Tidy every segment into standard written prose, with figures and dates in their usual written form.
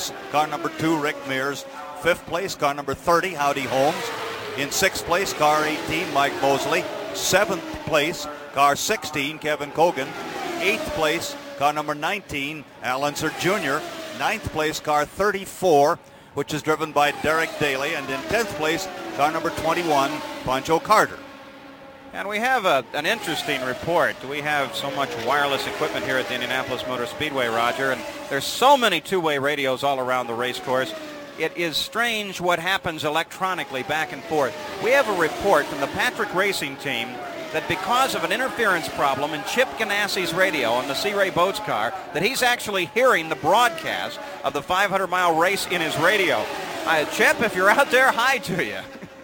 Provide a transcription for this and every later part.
place, car number 2, Rick Mears. 5th place, car number 30, Howdy Holmes. In 6th place, car 18, Mike Mosley. 7th place, car 16, Kevin Cogan. 8th place, car number 19, Al Unser Jr. 9th place, car 34, which is driven by Derek Daly. And in 10th place, car number 21, Pancho Carter. And we have an interesting report. We have so much wireless equipment here at the Indianapolis Motor Speedway, Roger, and there's so many two-way radios all around the race course. It is strange what happens electronically back and forth. We have a report from the Patrick Racing team that because of an interference problem in Chip Ganassi's radio on the Sea Ray Boats car, that he's actually hearing the broadcast of the 500-mile race in his radio. Chip, if you're out there, hi to you.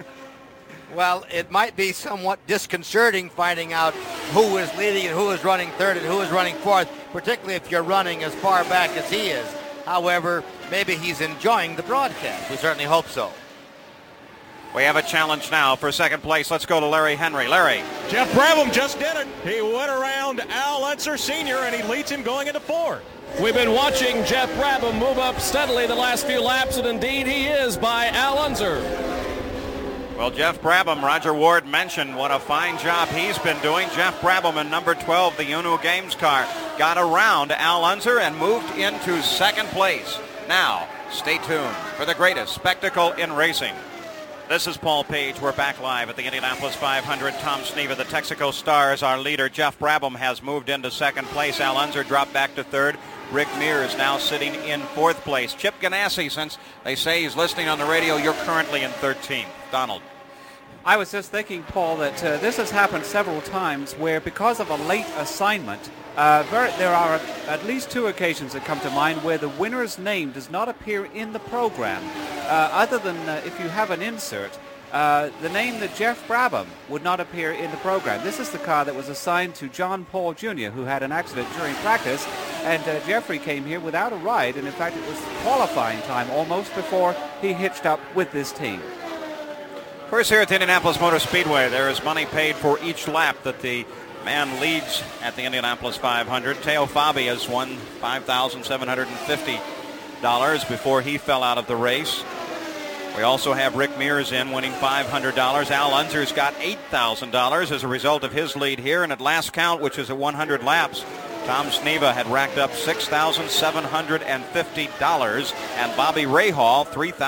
Well, it might be somewhat disconcerting finding out who is leading and who is running third and who is running fourth, particularly if you're running as far back as he is. However, maybe he's enjoying the broadcast. We certainly hope so. We have a challenge now for second place. Let's go to Larry Henry. Larry. Jeff Brabham just did it. He went around Al Unser Sr. and he leads him going into 4. We've been watching Jeff Brabham move up steadily the last few laps, and indeed he is by Al Unser. Well, Jeff Brabham, Roger Ward mentioned what a fine job he's been doing. Jeff Brabham in number 12, the Uno Games car, got around Al Unser and moved into second place. Now, stay tuned for the greatest spectacle in racing. This is Paul Page. We're back live at the Indianapolis 500. Tom Sneva, the Texaco Stars, our leader. Jeff Brabham has moved into second place. Al Unser dropped back to third. Rick Mears now sitting in fourth place. Chip Ganassi, since they say he's listening on the radio, you're currently in 13th. Donald. I was just thinking, Paul, that this has happened several times where because of a late assignment, there are at least 2 occasions that come to mind where the winner's name does not appear in the program. Other than if you have an insert, the name that Jeff Brabham would not appear in the program. This is the car that was assigned to John Paul Jr., who had an accident during practice, and Jeffrey came here without a ride, and in fact it was qualifying time almost before he hitched up with this team. First, here at the Indianapolis Motor Speedway, there is money paid for each lap that the man leads at the Indianapolis 500. Teo Fabi has won $5,750 before he fell out of the race. We also have Rick Mears in winning $500. Al Unser's got $8,000 as a result of his lead here. And at last count, which is at 100 laps, Tom Sneva had racked up $6,750, and Bobby Rahal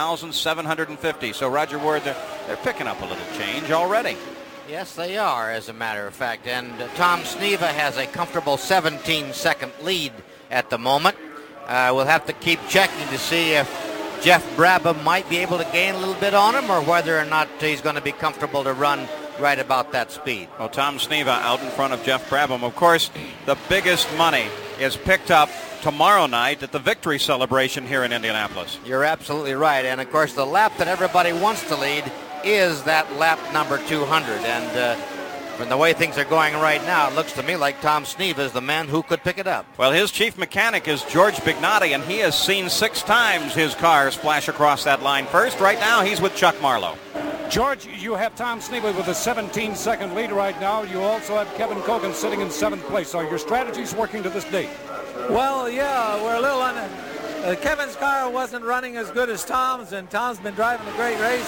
$3,750. So Roger Ward, they're picking up a little change already. Yes, they are, as a matter of fact. And Tom Sneva has a comfortable 17-second lead at the moment. We'll have to keep checking to see if Jeff Brabham might be able to gain a little bit on him or whether or not he's going to be comfortable to run right about that speed. Well, Tom Sneva out in front of Jeff Brabham. Of course, the biggest money is picked up tomorrow night at the victory celebration here in Indianapolis. You're absolutely right. And, of course, the lap that everybody wants to lead is that lap number 200. And from the way things are going right now, it looks to me like Tom Sneva is the man who could pick it up. Well, his chief mechanic is George Bignotti, and he has seen 6 times his cars flash across that line first. Right now, he's with Chuck Marlowe. George, you have Tom Sneva with a 17-second lead right now. You also have Kevin Cogan sitting in 7th place. Are your strategies working to this date? Well, yeah, we're a little on it. Kevin's car wasn't running as good as Tom's, and Tom's been driving a great race.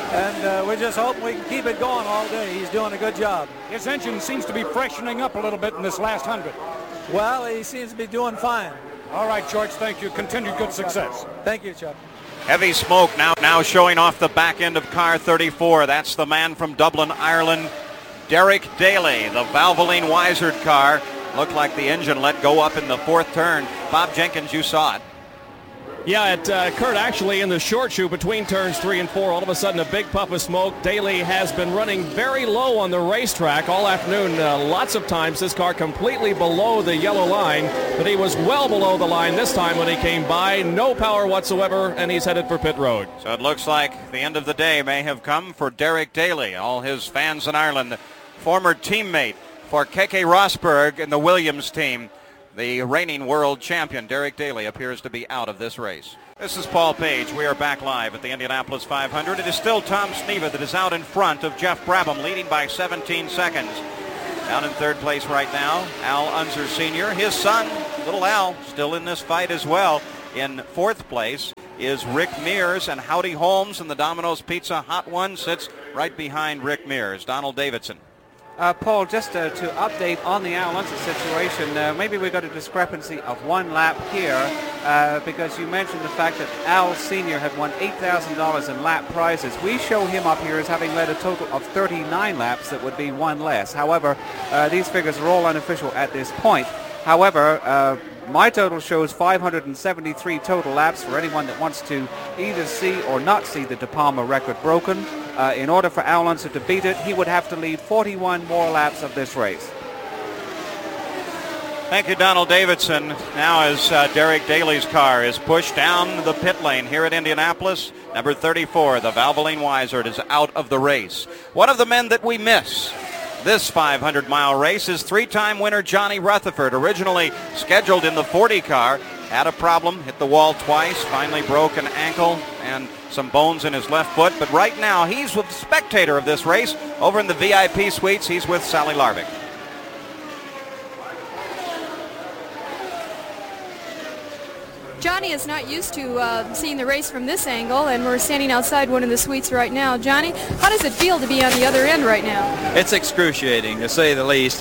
And we're just hoping we can keep it going all day. He's doing a good job. His engine seems to be freshening up a little bit in this last 100. Well, he seems to be doing fine. All right, George, thank you. Continued good success. Thank you, Chuck. Heavy smoke now showing off the back end of car 34. That's the man from Dublin, Ireland, Derek Daly. The Valvoline Wizard car looked like the engine let go up in the 4th turn. Bob Jenkins, you saw it. Yeah, it occurred actually in the short shoe between turns 3 and 4. All of a sudden, a big puff of smoke. Daly has been running very low on the racetrack all afternoon. Lots of times, this car completely below the yellow line, but he was well below the line this time when he came by. No power whatsoever, and he's headed for pit road. So it looks like the end of the day may have come for Derek Daly. All his fans in Ireland, former teammate for Keke Rosberg and the Williams team. The reigning world champion, Derek Daly, appears to be out of this race. This is Paul Page. We are back live at the Indianapolis 500. It is still Tom Sneva that is out in front of Jeff Brabham, leading by 17 seconds. Down in 3rd place right now, Al Unser Sr. His son, little Al, still in this fight as well, in 4th place. is Rick Mears, and Howdy Holmes in the Domino's Pizza Hot One sits right behind Rick Mears. Donald Davidson. Paul, just to update on the Al Unser situation, maybe we got a discrepancy of 1 lap here because you mentioned the fact that Al Sr. had won $8,000 in lap prizes. We show him up here as having led a total of 39 laps. That would be 1 less. However, these figures are all unofficial at this point. However, my total shows 573 total laps for anyone that wants to either see or not see the De Palma record broken. In order for Al Unser to beat it, he would have to lead 41 more laps of this race. Thank you, Donald Davidson. Now as Derek Daly's car is pushed down the pit lane here at Indianapolis, number 34, the Valvoline Wizard, is out of the race. One of the men that we miss this 500-mile race is 3-time winner Johnny Rutherford, originally scheduled in the 40 car. Had a problem, hit the wall twice, finally broke an ankle and some bones in his left foot. But right now, he's with the spectator of this race over in the VIP suites. He's with Sally Larvik. Johnny is not used to seeing the race from this angle, and we're standing outside one of the suites right now. Johnny, how does it feel to be on the other end right now? It's excruciating, to say the least.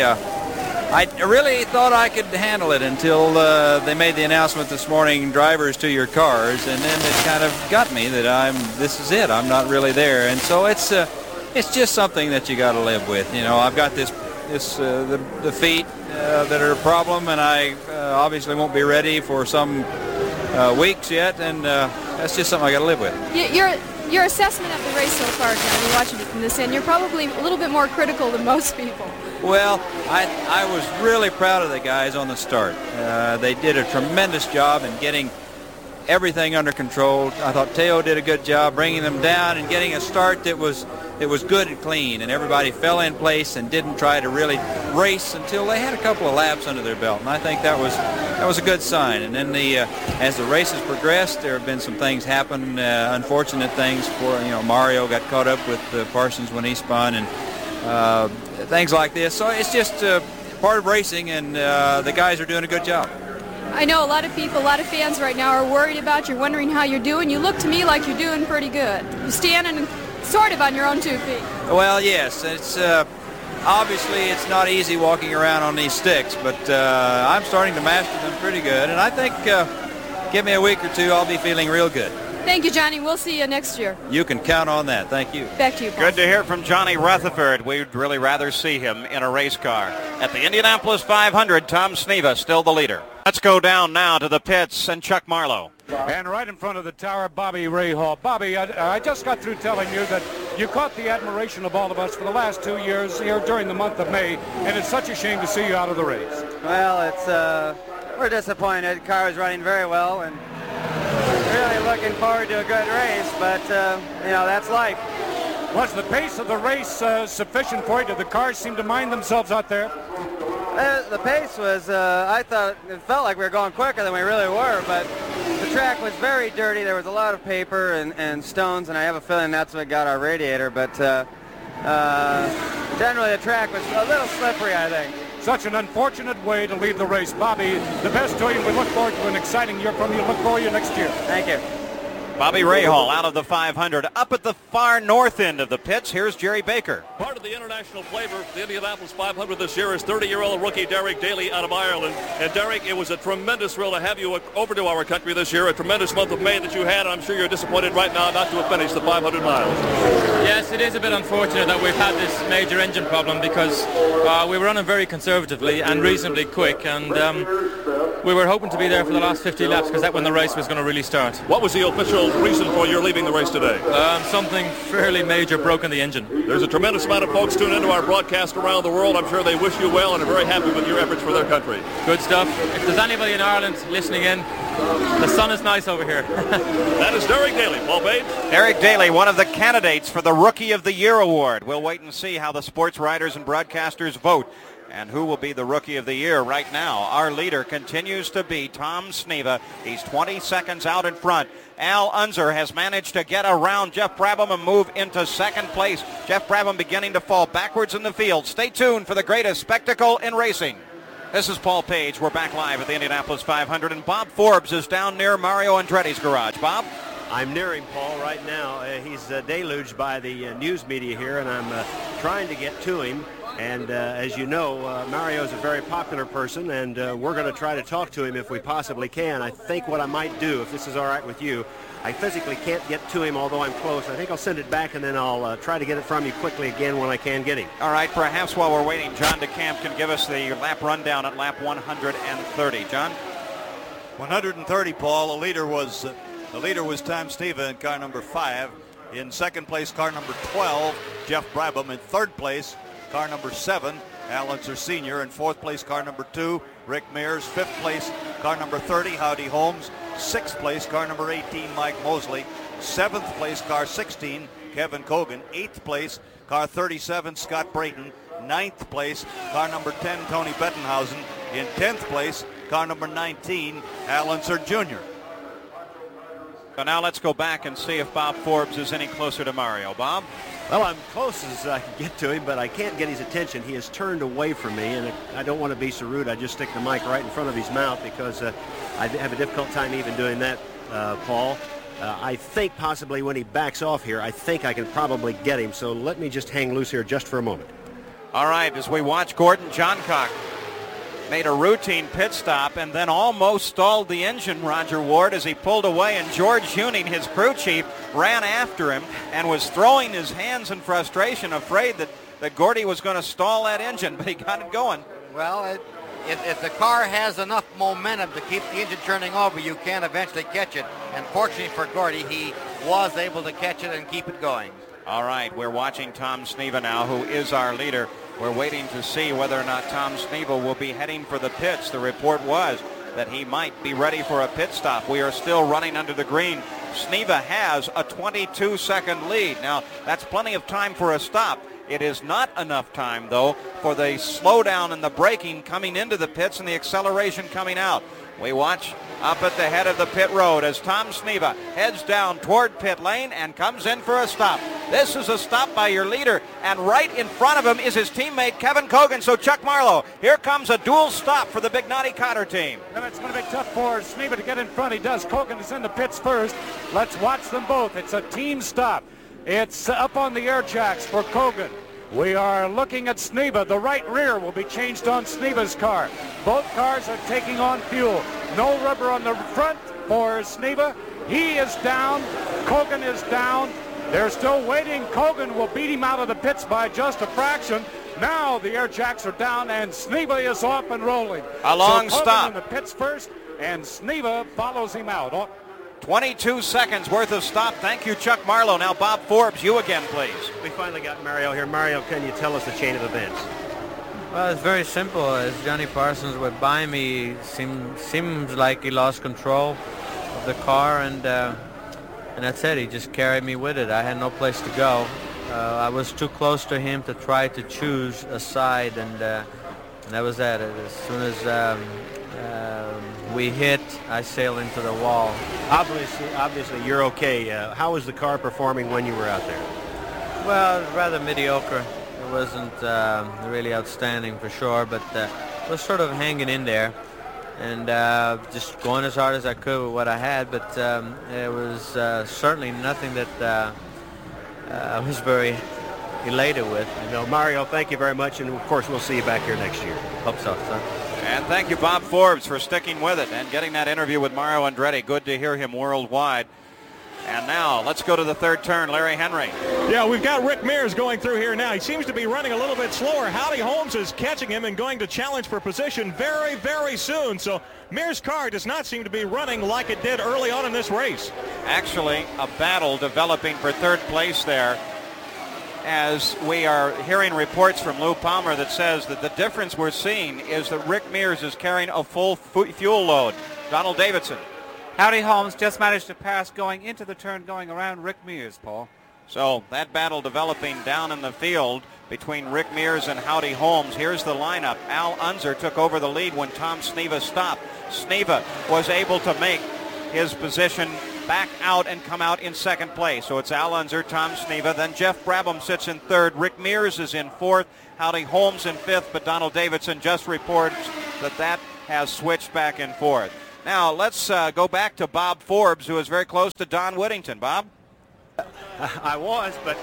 I really thought I could handle it until they made the announcement this morning, drivers to your cars, and then it kind of got me that this is it. I'm not really there, and so it's just something that you got to live with. You know, I've got the feet that are a problem, and I obviously won't be ready for some weeks yet, and that's just something I got to live with. Your assessment of the race so far, Johnny, watching it from this end, you're probably a little bit more critical than most people. Well, I was really proud of the guys on the start. They did a tremendous job in getting everything under control. I thought Teo did a good job bringing them down and getting a start that was good and clean, and everybody fell in place and didn't try to really race until they had a couple of laps under their belt, and I think that was a good sign. And then as the races progressed, there have been some things happen, unfortunate things. Mario got caught up with Parsons when he spun, and things like this. So it's just part of racing, and the guys are doing a good job. I know a lot of people, a lot of fans right now are worried about you, wondering how you're doing. You look to me like you're doing pretty good. You're standing sort of on your own 2 feet. Well, yes. It's obviously it's not easy walking around on these sticks, but I'm starting to master them pretty good. And I think give me a week or two, I'll be feeling real good. Thank you, Johnny. We'll see you next year. You can count on that. Thank you. Back to you, Paul. Good to hear from Johnny Rutherford. We'd really rather see him in a race car. At the Indianapolis 500, Tom Sneva still the leader. Let's go down now to the pits and Chuck Marlowe. And right in front of the tower, Bobby Rahal. Bobby, I just got through telling you that you caught the admiration of all of us for the last 2 years here during the month of May, and it's such a shame to see you out of the race. Well, we're disappointed. The car is running very well, and really looking forward to a good race, but, that's life. Was the pace of the race sufficient for you? Did the cars seem to mind themselves out there? The pace was, I thought, it felt like we were going quicker than we really were, but the track was very dirty. There was a lot of paper and stones, and I have a feeling that's what got our radiator, but generally the track was a little slippery, I think. Such an unfortunate way to leave the race. Bobby, the best to you. We look forward to an exciting year from you. Look forward to you next year. Thank you. Bobby Rahal out of the 500. Up at the far north end of the pits, here's Jerry Baker. Part of the international flavor, the Indianapolis 500 this year is 30-year-old rookie Derek Daly out of Ireland. And Derek, it was a tremendous thrill to have you over to our country this year. A tremendous month of May that you had. I'm sure you're disappointed right now not to have finished the 500 miles. Yes, it is a bit unfortunate that we've had this major engine problem because we were running very conservatively and reasonably quick, and we were hoping to be there for the last 50 laps because that's when the race was going to really start. What was the official reason for your leaving the race today? Something fairly major broke in the engine. There's a tremendous amount of folks tuned into our broadcast around the world. I'm sure they wish you well and are very happy with your efforts for their country. Good stuff. If there's anybody in Ireland listening in, the sun is nice over here. That is Derek Daly. Paul Bates. Derek Daly, one of the candidates for the Rookie of the Year award. We'll wait and see how the sports writers and broadcasters vote and who will be the Rookie of the Year. Right now, our leader continues to be Tom Sneva. He's 20 seconds out in front. Al Unser has managed to get around Jeff Brabham and move into second place. Jeff Brabham beginning to fall backwards in the field. Stay tuned for the greatest spectacle in racing. This is Paul Page. We're back live at the Indianapolis 500, and Bob Forbes is down near Mario Andretti's garage. Bob? I'm near him, Paul, right now. He's deluged by the news media here, and I'm trying to get to him. And as you know, Mario is a very popular person, and we're going to try to talk to him if we possibly can. I think what I might do, if this is all right with you, I physically can't get to him, although I'm close. I think I'll send it back, and then I'll try to get it from you quickly again when I can get him. All right, perhaps while we're waiting, John DeCamp can give us the lap rundown at lap 130. John? 130, Paul. The leader was Tom Sneva in car number 5. In second place, car number 12, Jeff Brabham. In third place, car number 7, Al Unser Sr. In fourth place, car number 2, Rick Mears. Fifth place, car number 30, Howdy Holmes. Sixth place, car number 18, Mike Mosley. Seventh place, car 16, Kevin Cogan. Eighth place, car 37, Scott Brayton. Ninth place, car number 10, Tony Bettenhausen. In 10th place, car number 19, Al Unser Jr. So now let's go back and see if Bob Forbes is any closer to Mario. Bob? Well, I'm close as I can get to him, but I can't get his attention. He has turned away from me, and I don't want to be so rude. I just stick the mic right in front of his mouth because I have a difficult time even doing that, Paul. I think possibly when he backs off here, I think I can probably get him. So let me just hang loose here just for a moment. All right, as we watch Gordon Johncock made a routine pit stop and then almost stalled the engine, Roger Ward, as he pulled away, and George Huning, his crew chief, ran after him and was throwing his hands in frustration, afraid that Gordy was going to stall that engine, but he got it going. Well, if the car has enough momentum to keep the engine turning over, you can eventually catch it. And fortunately for Gordy, he was able to catch it and keep it going. All right, we're watching Tom Sneva now, who is our leader. We're waiting to see whether or not Tom Sneva will be heading for the pits. The report was that he might be ready for a pit stop. We are still running under the green. Sneva has a 22-second lead. Now, that's plenty of time for a stop. It is not enough time, though, for the slowdown in the braking coming into the pits and the acceleration coming out. We watch up at the head of the pit road as Tom Sneva heads down toward pit lane and comes in for a stop. This is a stop by your leader, and right in front of him is his teammate Kevin Cogan. So Chuck Marlowe, here comes a dual stop for the Big Knotty Cotter team. Well, it's going to be tough for Sneva to get in front. He does. Cogan is in the pits first. Let's watch them both. It's a team stop. It's up on the air jacks for Cogan. We are looking at Sneva. The right rear will be changed on Sneva's car. Both cars are taking on fuel. No rubber on the front for Sneva. He is down. Cogan is down. They're still waiting. Cogan will beat him out of the pits by just a fraction. Now the air jacks are down and Sneva is off and rolling. A long so Cogan stop. in the pits first, and Sneva follows him out. 22 seconds worth of stop. Thank you, Chuck Marlowe. Now, Bob Forbes, you again, please. We finally got Mario here. Mario, can you tell us the chain of events? Well, it's very simple. As Johnny Parsons went by me, seems like he lost control of the car, and that's it. He just carried me with it. I had no place to go. I was too close to him to try to choose a side, and that was that. As soon as we hit, I sailed into the wall. Obviously, you're okay. How was the car performing when you were out there? Well, it was rather mediocre. It wasn't really outstanding for sure, but it was sort of hanging in there and just going as hard as I could with what I had. But it was certainly nothing that I was very elated with. No, Mario, thank you very much, and of course we'll see you back here next year. Hope so, son. And thank you, Bob Forbes, for sticking with it and getting that interview with Mario Andretti. Good to hear him worldwide. And now, let's go to the third turn. Larry Henry. Yeah, we've got Rick Mears going through here now. He seems to be running a little bit slower. Howdy Holmes is catching him and going to challenge for position very, very soon. So Mears' car does not seem to be running like it did early on in this race. Actually, a battle developing for third place there, as we are hearing reports from Lou Palmer that says that the difference we're seeing is that Rick Mears is carrying a full fuel load. Donald Davidson. Howdy Holmes just managed to pass going into the turn going around Rick Mears, Paul. So that battle developing down in the field between Rick Mears and Howdy Holmes. Here's the lineup. Al Unser took over the lead when Tom Sneva stopped. Sneva was able to make his position back out and come out in second place. So it's Al Unser, Tom Sneva, then Jeff Brabham sits in third. Rick Mears is in fourth. Howdy Holmes in fifth, but Donald Davidson just reports that has switched back and forth. Now let's go back to Bob Forbes, who is very close to Don Whittington. Bob? I was, but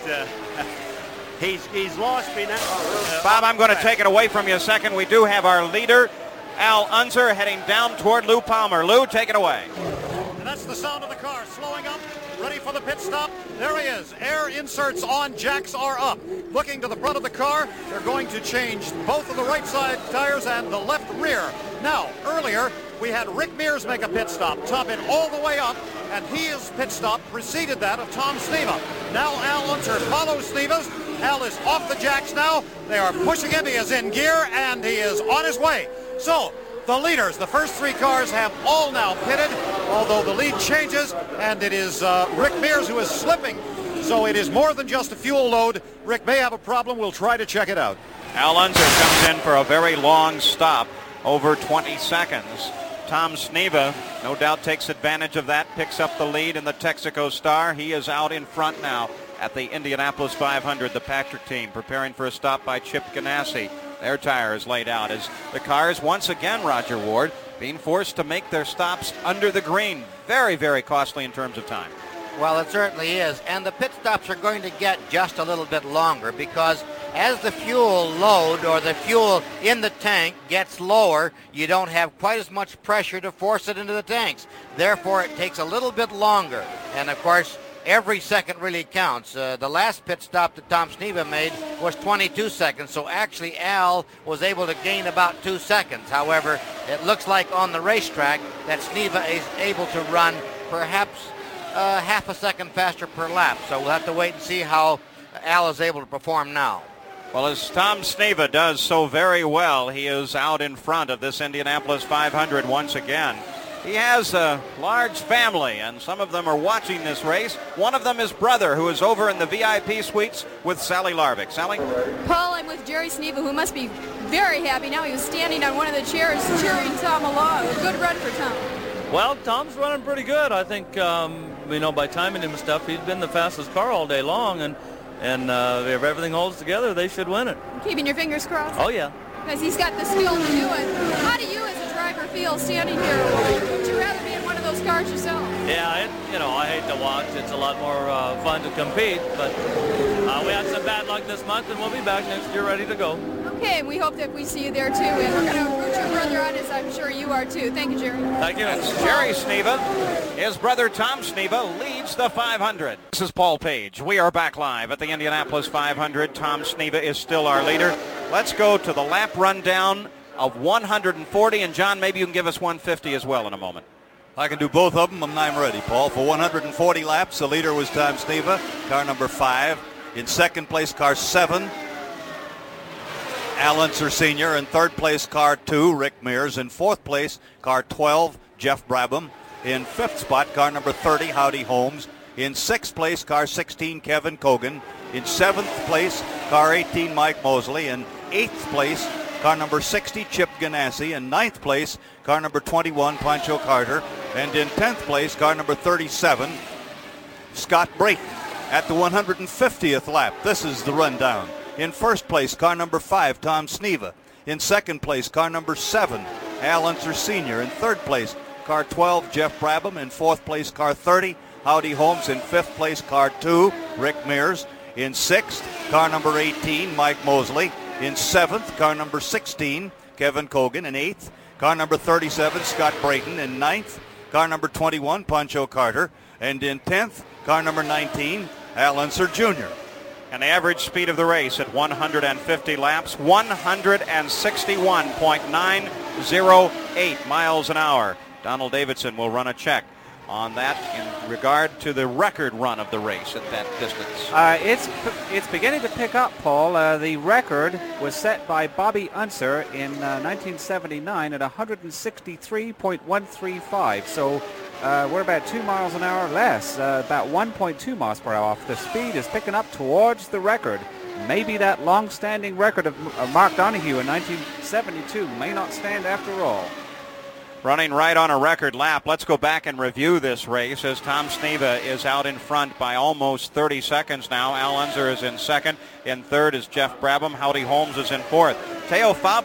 he's lost me now. Bob, I'm going to take it away from you a second. We do have our leader, Al Unser, heading down toward Lou Palmer. Lou, take it away. And that's the sound of the car slowing up, ready for the pit stop. There he is. Air inserts on, jacks are up. Looking to the front of the car, they're going to change both of the right side tires and the left rear. Now, earlier, we had Rick Mears make a pit stop, top it all the way up, and his pit stop preceded that of Tom Sneva. Now Al Unser follows Sneva's. Al is off the jacks now. They are pushing him. He is in gear, and he is on his way. So, the leaders, the first three cars have all now pitted, although the lead changes, and it is Rick Mears who is slipping. So it is more than just a fuel load. Rick may have a problem. We'll try to check it out. Al Unser comes in for a very long stop, over 20 seconds. Tom Sneva, no doubt, takes advantage of that, picks up the lead in the Texaco Star. He is out in front now at the Indianapolis 500, the Patrick team, preparing for a stop by Chip Ganassi. Their tire is laid out as the cars once again, Roger Ward, being forced to make their stops under the green. Very, very costly in terms of time. Well, it certainly is. And the pit stops are going to get just a little bit longer because as the fuel load or the fuel in the tank gets lower, you don't have quite as much pressure to force it into the tanks. Therefore, it takes a little bit longer. And, of course, every second really counts. The last pit stop that Tom Sneva made was 22 seconds, so actually Al was able to gain about 2 seconds. However, it looks like on the racetrack that Sneva is able to run perhaps half a second faster per lap. So we'll have to wait and see how Al is able to perform now. Well, as Tom Sneva does so very well, he is out in front of this Indianapolis 500 once again. He has a large family, and some of them are watching this race. One of them is brother, who is over in the VIP suites with Sally Larvick. Sally? Paul, I'm with Jerry Sneva, who must be very happy now. He was standing on one of the chairs cheering Tom along. A good run for Tom. Well, Tom's running pretty good. I think, by timing him and stuff, he's been the fastest car all day long, and if everything holds together, they should win it. Keeping your fingers crossed? Oh, yeah. Because he's got the skill to do it. How do you, as a driver, feel standing here? Would you rather be in one of those cars yourself? Yeah, I hate to watch. It's a lot more fun to compete, but we had some bad luck this month, and we'll be back next year ready to go. Okay, and we hope that we see you there, too. And we're going to root your brother on, as I'm sure you are, too. Thank you, Jerry. Thank you. It's Jerry Sneva. His brother, Tom Sneva, leads the 500. This is Paul Page. We are back live at the Indianapolis 500. Tom Sneva is still our leader. Let's go to the lap rundown of 140. And, John, maybe you can give us 150 as well in a moment. I can do both of them. I'm ready, Paul. For 140 laps, the leader was Tom Sneva, car number 5. In second place, car 7, Al Unser Sr. In third place, car 2, Rick Mears. In fourth place, car 12, Jeff Brabham. In fifth spot, car number 30, Howdy Holmes. In sixth place, car 16, Kevin Cogan. In seventh place, car 18, Mike Mosley. In eighth place, car number 60, Chip Ganassi. In ninth place, car number 21, Pancho Carter. And in 10th place, car number 37, Scott Brayton. At the 150th lap, this is the rundown. In first place, car number 5, Tom Sneva. In second place, car number 7, Al Unser Sr. In third place, car 12, Jeff Brabham. In fourth place, car 30, Howdy Holmes. In fifth place, car 2, Rick Mears. In sixth, car number 18, Mike Mosley. In seventh, car number 16, Kevin Cogan. In eighth, car number 37, Scott Brayton. In ninth, car number 21, Pancho Carter. And in 10th, car number 19, Al Unser Jr. And the average speed of the race at 150 laps, 161.908 miles an hour. Donald Davidson will run a check on that in regard to the record run of the race at that distance. It's beginning to pick up, Paul. The record was set by Bobby Unser in 1979 at 163.135. So we're about 2 miles an hour less, about 1.2 miles per hour off. The speed is picking up towards the record. Maybe that long-standing record of Mark Donohue in 1972 may not stand after all. Running right on a record lap. Let's go back and review this race as Tom Sneva is out in front by almost 30 seconds now. Al Unser is in second. In third is Jeff Brabham. Howdy Holmes is in fourth. Teo Fabi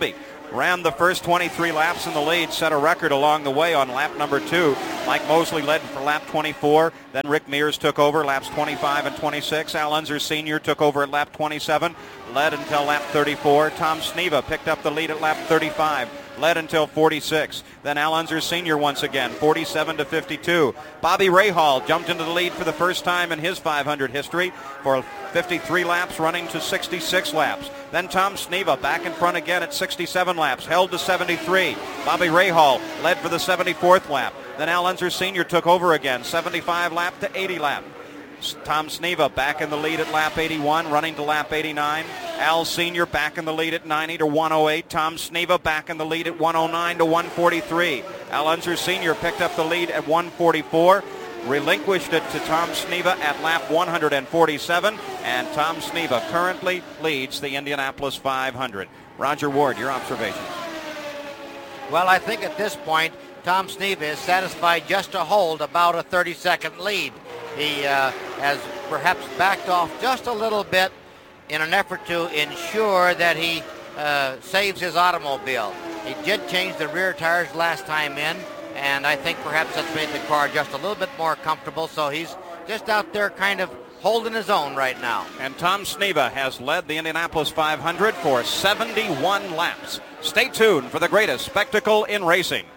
ran the first 23 laps in the lead, set a record along the way on lap number 2. Mike Mosley led for lap 24. Then Rick Mears took over laps 25 and 26. Al Unser Sr. took over at lap 27, led until lap 34. Tom Sneva picked up the lead at lap 35. Led until 46. Then Al Unser Sr. once again, 47 to 52. Bobby Rahal jumped into the lead for the first time in his 500 history for 53 laps, running to 66 laps. Then Tom Sneva back in front again at 67 laps, held to 73. Bobby Rahal led for the 74th lap. Then Al Unser Sr. took over again, 75 lap to 80 lap. Tom Sneva back in the lead at lap 81, running to lap 89. Al Sr. back in the lead at 90 to 108. Tom Sneva back in the lead at 109 to 143. Al Unser Sr. picked up the lead at 144, relinquished it to Tom Sneva at lap 147, and Tom Sneva currently leads the Indianapolis 500. Roger Ward, your observations. Well, I think at this point, Tom Sneva is satisfied just to hold about a 30-second lead. He has perhaps backed off just a little bit in an effort to ensure that he saves his automobile. He did change the rear tires last time in, and I think perhaps that's made the car just a little bit more comfortable, so he's just out there kind of holding his own right now. And Tom Sneva has led the Indianapolis 500 for 71 laps. Stay tuned for the greatest spectacle in racing.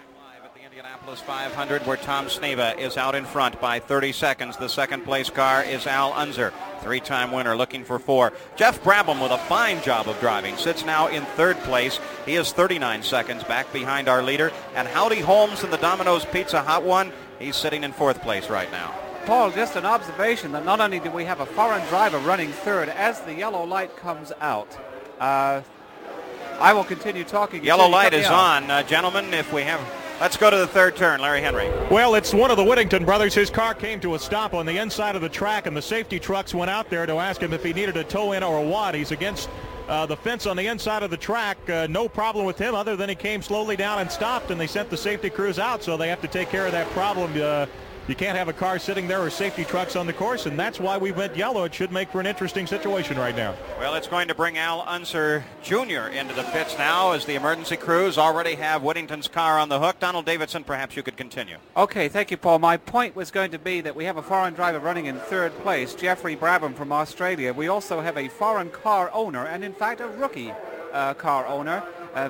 500, where Tom Sneva is out in front by 30 seconds. The second place car is Al Unser, 3-time winner, looking for 4. Jeff Brabham with a fine job of driving sits now in 3rd place. He is 39 seconds back behind our leader. And Howdy Holmes in the Domino's Pizza Hot One, he's sitting in 4th place right now. Paul, just an observation that not only do we have a foreign driver running 3rd, as the yellow light comes out, I will continue talking. Yellow light is on. Gentlemen, if we have... Let's go to the 3rd turn. Larry Henry. Well, it's one of the Whittington brothers. His car came to a stop on the inside of the track, and the safety trucks went out there to ask him if he needed a tow in or a what. He's against the fence on the inside of the track. No problem with him other than he came slowly down and stopped, and they sent the safety crews out, so they have to take care of that problem. You can't have a car sitting there or safety trucks on the course, and that's why we went yellow. It should make for an interesting situation right now. Well, it's going to bring Al Unser Jr. into the pits now as the emergency crews already have Whittington's car on the hook. Donald Davidson, perhaps you could continue. Okay, thank you, Paul. My point was going to be that we have a foreign driver running in 3rd place, Jeffrey Brabham from Australia. We also have a foreign car owner, and in fact a rookie car owner.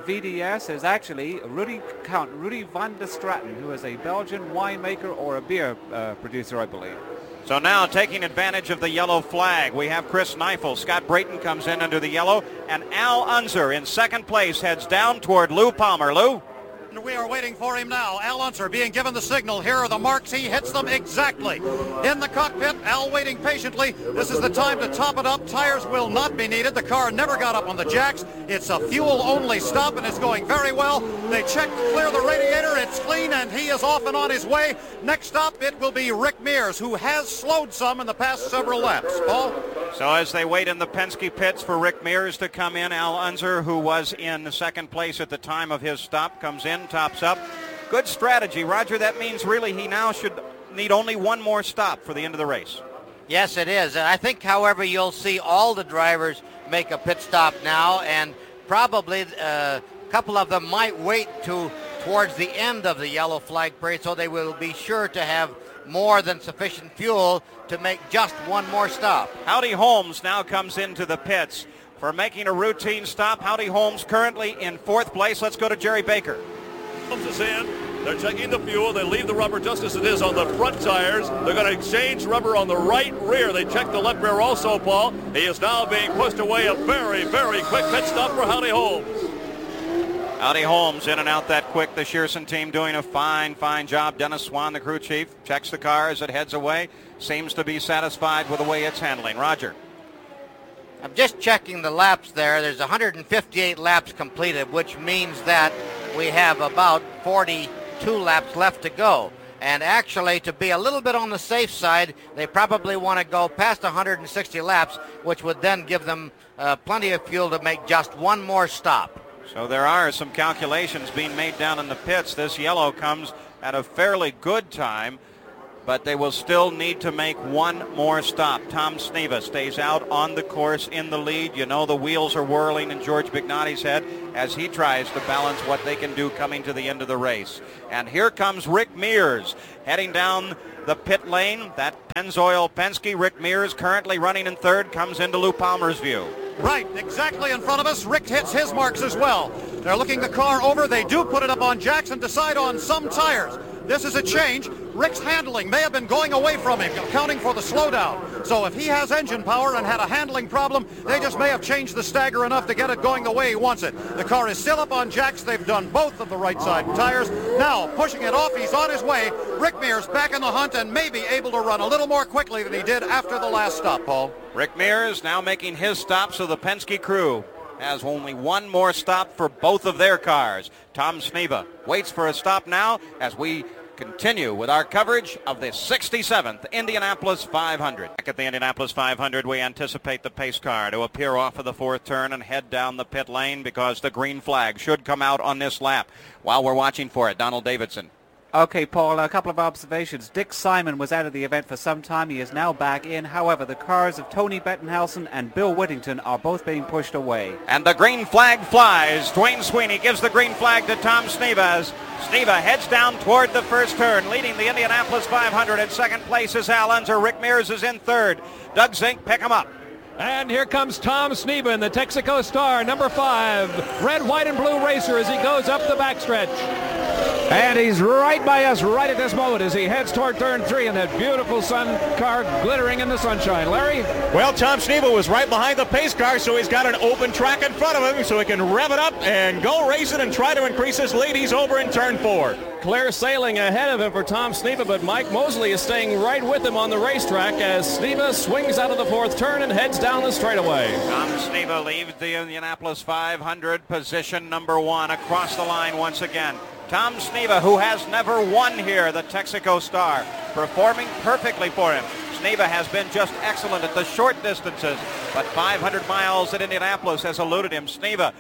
VDS is actually Count Rudy van der Straten, who is a Belgian winemaker or a beer producer, I believe. So now taking advantage of the yellow flag, we have Chris Neifel. Scott Brayton comes in under the yellow, and Al Unser in 2nd place heads down toward Lou Palmer. Lou? We are waiting for him now. Al Unser being given the signal. Here are the marks. He hits them exactly. In the cockpit, Al waiting patiently. This is the time to top it up. Tires will not be needed. The car never got up on the jacks. It's a fuel-only stop, and it's going very well. They check to clear the radiator. It's clean, and he is off and on his way. Next stop, it will be Rick Mears, who has slowed some in the past several laps. Paul? So as they wait in the Penske pits for Rick Mears to come in, Al Unser, who was in 2nd place at the time of his stop, comes in, tops up. Good strategy, Roger. That means really he now should need only one more stop for the end of the race. Yes, it is. And I think, however, you'll see all the drivers make a pit stop now, and probably a couple of them might wait towards the end of the yellow flag parade, so they will be sure to have more than sufficient fuel to make just one more stop. Howdy Holmes now comes into the pits for making a routine stop. Howdy Holmes currently in 4th place. Let's go to Jerry Baker. Holmes is in. They're checking the fuel. They leave the rubber just as it is on the front tires. They're going to exchange rubber on the right rear. They check the left rear also, Paul. He is now being pushed away. A very, very quick pit stop for Howdy Holmes. Howdy Holmes in and out that quick. The Shearson team doing a fine job. Dennis Swan, the crew chief, checks the car as it heads away. Seems to be satisfied with the way it's handling. Roger. I'm just checking the laps there. There's 158 laps completed, which means that we have about 42 laps left to go. And actually, to be a little bit on the safe side, they probably want to go past 160 laps, which would then give them plenty of fuel to make just one more stop. So there are some calculations being made down in the pits. This yellow comes at a fairly good time, but they will still need to make one more stop. Tom Sneva stays out on the course in the lead. You know the wheels are whirling in George Bignotti's head as he tries to balance what they can do coming to the end of the race. And here comes Rick Mears heading down the pit lane. That Pennzoil Penske. Rick Mears currently running in third, comes into Lou Palmer's view. Right, exactly in front of us. Rick hits his marks as well. They're looking the car over. They do put it up on jacks and decide on some tires. This is a change. Rick's handling may have been going away from him, accounting for the slowdown. So if he has engine power and had a handling problem, they just may have changed the stagger enough to get it going the way he wants it. The car is still up on jacks. They've done both of the right side tires. Now, pushing it off, he's on his way. Rick Mears back in the hunt and maybe able to run a little more quickly than he did after the last stop, Paul. Rick Mears now making his stop, so the Penske crew has only one more stop for both of their cars. Tom Sneva waits for a stop now as we continue with our coverage of the 67th Indianapolis 500. Back at the Indianapolis 500, we anticipate the pace car to appear off of the fourth turn and head down the pit lane because the green flag should come out on this lap. While we're watching for it, Donald Davidson. Okay, Paul, a couple of observations. Dick Simon was out of the event for some time. He is now back in. However, the cars of Tony Bettenhausen and Bill Whittington are both being pushed away. And the green flag flies. Dwayne Sweeney gives the green flag to Tom Sneva as Sneva heads down toward the first turn, leading the Indianapolis 500. In second place is Al Unser. Rick Mears is in third. Doug Zink, pick him up. And here comes Tom Sneva in the Texaco Star, number 5. Red, white, and blue racer as he goes up the backstretch. And he's right by us right at this moment as he heads toward turn 3 in that beautiful sun car glittering in the sunshine. Larry? Well, Tom Sneva was right behind the pace car, so he's got an open track in front of him so he can rev it up and go racing and try to increase his lead. He's over in turn 4. Clear sailing ahead of him for Tom Sneva, but Mike Mosley is staying right with him on the racetrack as Sneva swings out of the fourth turn and heads down the straightaway. Tom Sneva leaves the Indianapolis 500, position number 1, across the line once again. Tom Sneva, who has never won here, the Texaco Star, performing perfectly for him. Sneva has been just excellent at the short distances, but 500 miles at Indianapolis has eluded him. Sneva,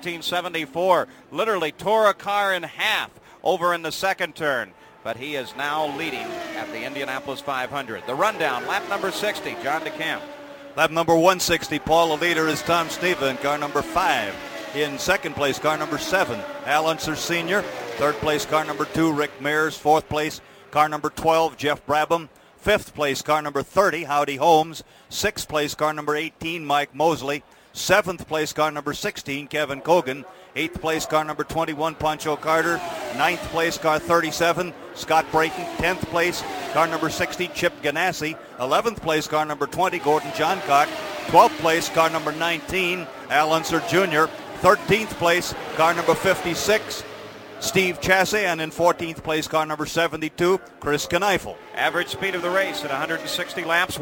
1974, literally tore a car in half over in the second turn, but he is now leading at the Indianapolis 500. The rundown, lap number 60, John DeCamp. Lap number 160, Paul. The leader is Tom Sneva in car number 5. In second place, car number 7, Al Unser Sr. Third place, car number 2, Rick Mears. Fourth place, car number 12, Jeff Brabham. Fifth place, car number 30, Howdy Holmes. Sixth place, car number 18, Mike Mosley. Seventh place, car number 16, Kevin Cogan. Eighth place, car number 21, Pancho Carter. Ninth place, car 37, Scott Brayton. 10th place, car number 60, Chip Ganassi. 11th place, car number 20, Gordon Johncock. 12th place, car number 19, Al Unser Jr. 13th place, car number 56, Steve Chasse, and in 14th place, car number 72, Chris Kneifel. Average speed of the race at 160 laps,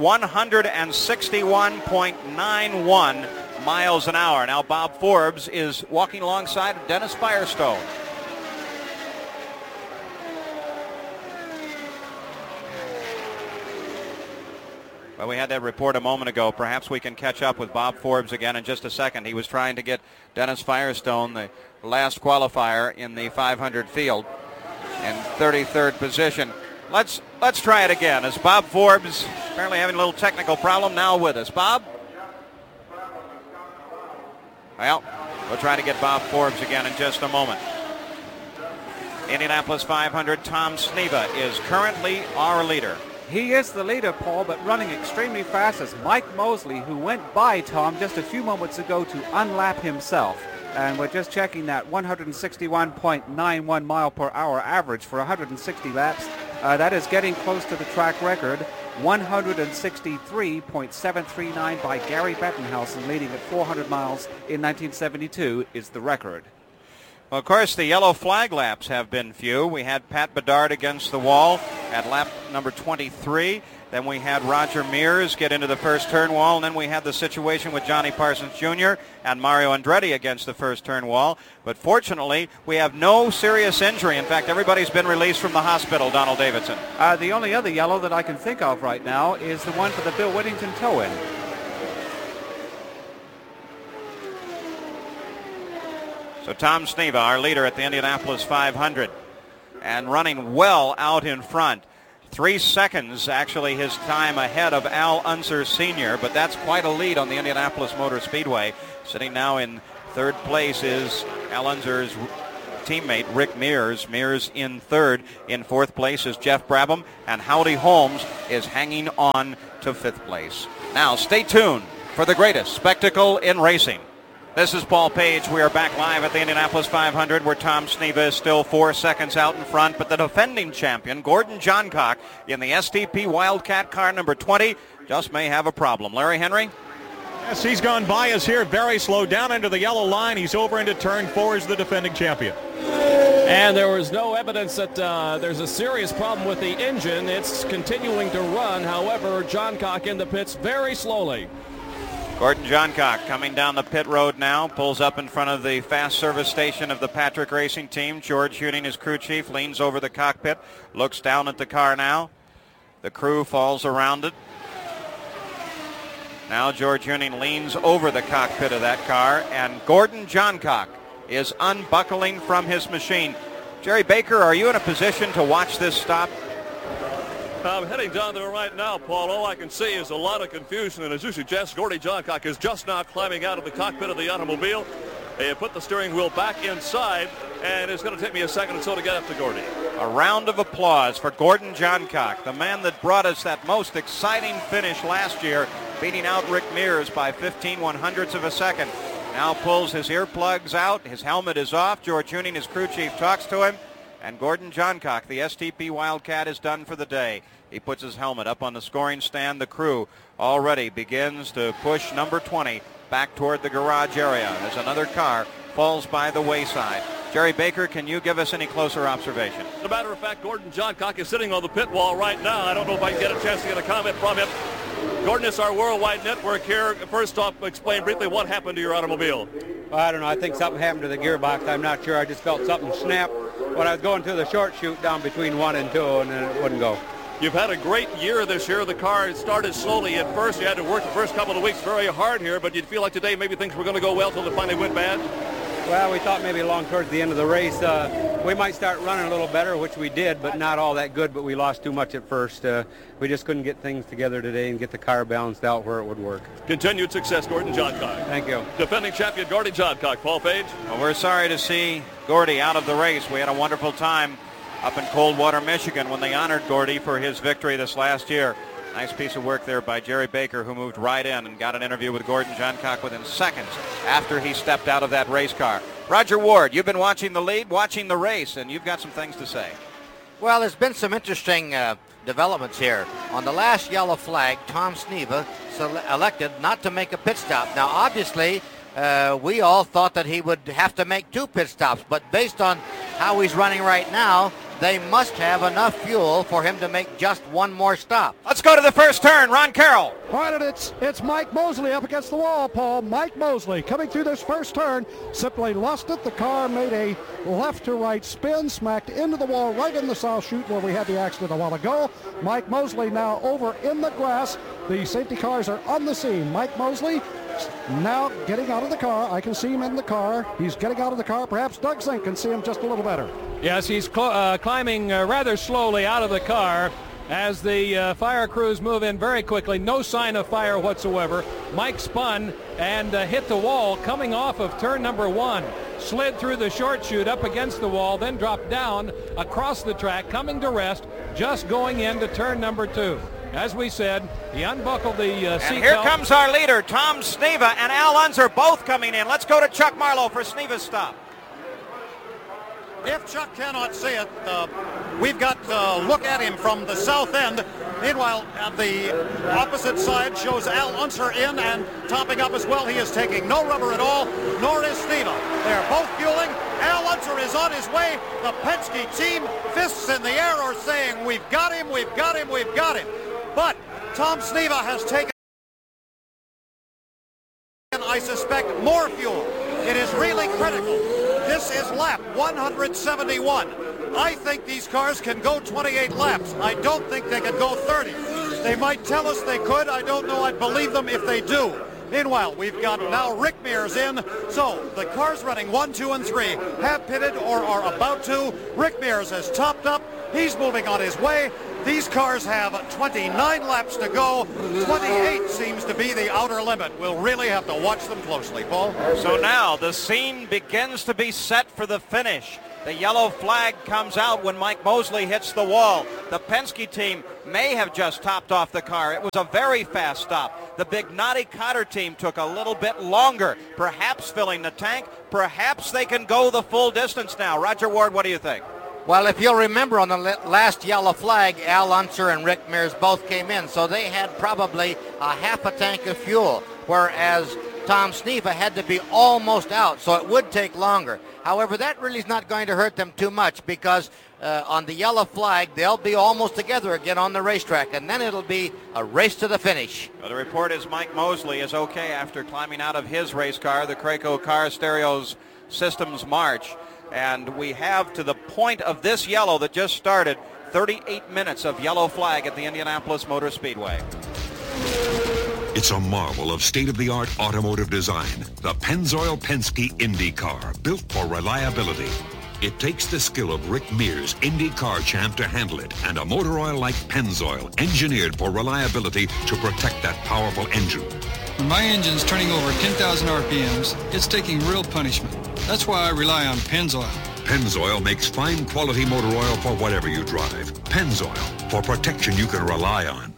161.91 miles an hour. Now Bob Forbes is walking alongside of Dennis Firestone. Well, we had that report a moment ago. Perhaps we can catch up with Bob Forbes again in just a second. He was trying to get Dennis Firestone, the last qualifier in the 500 field, in 33rd position. Let's try it again. As Bob Forbes apparently having a little technical problem now with us. Bob? Well, we'll try to get Bob Forbes again in just a moment. Indianapolis 500, Tom Sneva is currently our leader. He is the leader, Paul, but running extremely fast is Mike Mosley, who went by Tom just a few moments ago to unlap himself. And we're just checking that 161.91 mile per hour average for 160 laps. That is getting close to the track record. 163.739 by Gary Bettenhausen, leading at 400 miles in 1972 is the record. Well, of course, the yellow flag laps have been few. We had Pat Bedard against the wall at lap number 23. Then we had Roger Mears get into the first turn wall. And then we had the situation with Johnny Parsons Jr. and Mario Andretti against the first turn wall. But fortunately, we have no serious injury. In fact, everybody's been released from the hospital, Donald Davidson. The only other yellow that I can think of right now is the one for the Bill Whittington tow-in. So Tom Sneva, our leader at the Indianapolis 500, and running well out in front. 3 seconds, actually, his time ahead of Al Unser Sr., but that's quite a lead on the Indianapolis Motor Speedway. Sitting now in third place is Al Unser's teammate Rick Mears. Mears in third. In fourth place is Jeff Brabham, and Howdy Holmes is hanging on to fifth place. Now stay tuned for the greatest spectacle in racing. This is Paul Page. We are back live at the Indianapolis 500 where Tom Sneva is still 4 seconds out in front, but the defending champion, Gordon Johncock, in the STP Wildcat car number 20, just may have a problem. Larry Henry? Yes, he's gone by us here very slow down into the yellow line. He's over into turn 4 as the defending champion. And there was no evidence that there's a serious problem with the engine. It's continuing to run. However, Johncock in the pits very slowly. Gordon Johncock coming down the pit road now, pulls up in front of the fast service station of the Patrick Racing Team. George Huning, his crew chief, leans over the cockpit, looks down at the car now. The crew falls around it. Now George Huning leans over the cockpit of that car, and Gordon Johncock is unbuckling from his machine. Jerry Baker, are you in a position to watch this stop? I'm heading down there right now, Paul. All I can see is a lot of confusion, and as you suggest, Gordon Johncock is just now climbing out of the cockpit of the automobile. They put the steering wheel back inside, and it's going to take me a second or so to get up to Gordon. A round of applause for Gordon Johncock, the man that brought us that most exciting finish last year, beating out Rick Mears by 15/100ths of a second. Now pulls his earplugs out, his helmet is off. George Huning, his crew chief, talks to him. And Gordon Johncock, the STP Wildcat, is done for the day. He puts his helmet up on the scoring stand. The crew already begins to push number 20 back toward the garage area as another car falls by the wayside. Jerry Baker, can you give us any closer observation? As a matter of fact, Gordon Johncock is sitting on the pit wall right now. I don't know if I can get a chance to get a comment from him. Gordon, it's our worldwide network here. First off, explain briefly what happened to your automobile. Well, I don't know. I think something happened to the gearbox. I'm not sure. I just felt something snap when I was going through the short chute down between 1 and 2, and then it wouldn't go. You've had a great year this year. The car started slowly at first. You had to work the first couple of weeks very hard here, but you'd feel like today maybe things were going to go well until it finally went bad? Well, we thought maybe along towards the end of the race we might start running a little better, which we did, but not all that good, but we lost too much at first. We just couldn't get things together today and get the car balanced out where it would work. Continued success, Gordon Johncock. Thank you. Defending champion Gordon Johncock. Paul Page. Well, we're sorry to see Gordy out of the race. We had a wonderful time up in Coldwater, Michigan when they honored Gordy for his victory this last year. Nice piece of work there by Jerry Baker, who moved right in and got an interview with Gordon Johncock within seconds after he stepped out of that race car. Roger Ward, you've been watching the lead, watching the race, and you've got some things to say. Well, there's been some interesting developments here. On the last yellow flag, Tom Sneva elected not to make a pit stop. Now, obviously, we all thought that he would have to make 2 pit stops, but based on how he's running right now, they must have enough fuel for him to make just 1 more stop. Let's go to the first turn. Ron Carroll. All right, and it's Mike Mosley up against the wall, Paul. Mike Mosley coming through this first turn, simply lost it. The car made a left to right spin, smacked into the wall right in the south chute where we had the accident a while ago. Mike Mosley now over in the grass. The safety cars are on the scene. Mike Mosley now getting out of the car. I can see him in the car. He's getting out of the car. Perhaps Doug Zink can see him just a little better. Yes, he's climbing rather slowly out of the car as the fire crews move in very quickly. No sign of fire whatsoever. Mike spun and hit the wall coming off of turn number 1. Slid through the short chute up against the wall, then dropped down across the track, coming to rest, just going into turn number 2. As we said, he unbuckled the seatbelt. And here comes our leader, Tom Sneva, and Al Unser both coming in. Let's go to Chuck Marlowe for Sneva's stop. If Chuck cannot see it, we've got to look at him from the south end. Meanwhile, the opposite side shows Al Unser in and topping up as well. He is taking no rubber at all, nor is Sneva. They're both fueling. Al Unser is on his way. The Penske team, fists in the air, are saying, we've got him, we've got him, we've got him. But Tom Sneva has taken, I suspect, more fuel. It is really critical. This is lap 171. I think these cars can go 28 laps. I don't think they can go 30. They might tell us they could. I don't know. I'd believe them if they do. Meanwhile, we've got now Rick Mears in. So the cars running 1, 2, and 3 have pitted or are about to. Rick Mears has topped up. He's moving on his way. These cars have 29 laps to go. 28 seems to be the outer limit. We'll really have to watch them closely, Paul. So now the scene begins to be set for the finish. The yellow flag comes out when Mike Mosley hits the wall. The Penske team may have just topped off the car. It was a very fast stop. The Bignotti Cotter team took a little bit longer, perhaps filling the tank. Perhaps they can go the full distance now. Roger Ward, what do you think? Well, if you'll remember on the last yellow flag, Al Unser and Rick Mears both came in, so they had probably a half a tank of fuel, whereas Tom Sneva had to be almost out, so it would take longer. However, that really is not going to hurt them too much because on the yellow flag, they'll be almost together again on the racetrack, and then it'll be a race to the finish. Well, the report is Mike Mosley is okay after climbing out of his race car, the Craco Car Stereos Systems March. And we have, to the point of this yellow that just started, 38 minutes of yellow flag at the Indianapolis Motor Speedway. It's a marvel of state-of-the-art automotive design. The Pennzoil Penske Indy car, built for reliability. It takes the skill of Rick Mears, Indy car champ, to handle it, and a motor oil like Pennzoil, engineered for reliability to protect that powerful engine. When my engine's turning over 10,000 RPMs, it's taking real punishment. That's why I rely on Pennzoil. Pennzoil makes fine quality motor oil for whatever you drive. Pennzoil, for protection you can rely on.